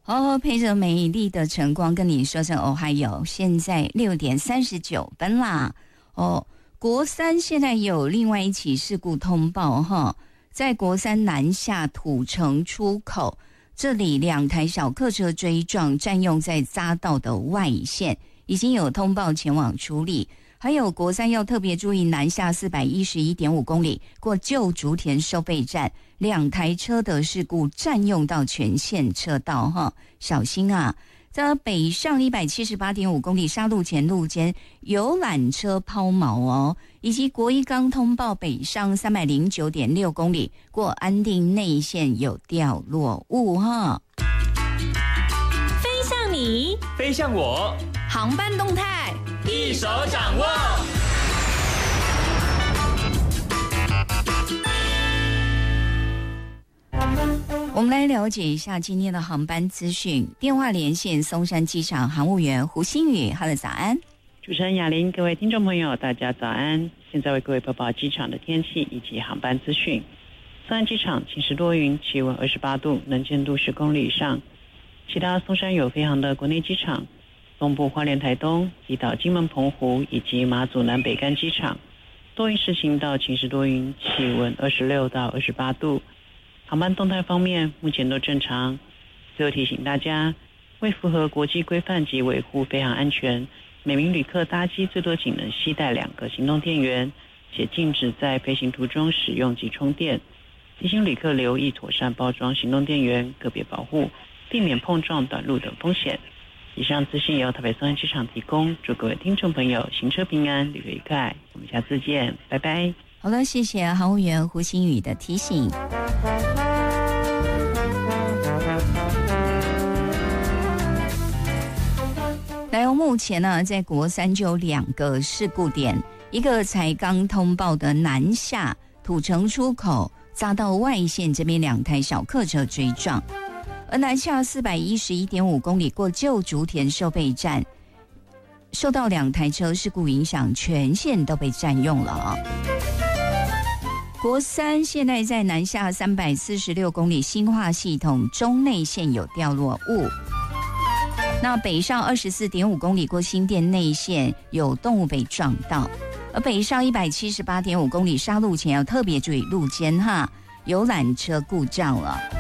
陪着美丽的晨光跟你说声哦嗨哟，现在6:39啦。国三现在有另外一起事故通报哈，在国三南下土城出口，这里2台小客车追撞，占用在匝道的外线，已经有通报前往处理。还有国三要特别注意南下411.5公里过旧竹田收费站，2台车的事故占用到全线车道哈，小心啊！在北上178.5公里沙路前路间游览车抛锚以及国一刚通报北上309.6公里过安定内线有掉落物哈。 飞向你， 飞向我， 航班动态一手掌握。 我们来了解一下今天的航班资讯。电话连线松山机场航务员胡新宇，哈喽，早安。 主持人雅玲，各位听众朋友，大家早安。现在为各位播报机场的天气以及航班资讯。松山机场晴时多云，气温28度，能见度10公里以上。其他松山有飞航的国内机场，东部花莲台东、离岛金门澎湖以及马祖南北干机场，多云时晴到晴时多云，气温26到28度。航班动态方面，目前都正常。最后提醒大家，为符合国际规范及维护飞航安全，每名旅客搭机最多仅能携带2个行动电源，且禁止在飞行途中使用及充电。提醒旅客留意妥善包装行动电源，个别保护，避免碰撞、短路等风险。以上资讯由台北松山机场提供，祝各位听众朋友行车平安，旅游愉快。我们下次见，拜拜。 好了，谢谢航务员胡新宇的提醒。目前呢，在国三就有2个事故点，一个才刚通报的南下土城出口匝道外线这边2台小客车追撞，而南下411.5公里过旧竹田收费站，受到2台车事故影响，全线都被占用了国三现在在南下346公里新化系统中内线有掉落物。那北上24.5公里过新店内线有动物被撞到，而北上178.5公里沙路前要特别注意路肩哈，游览车故障了。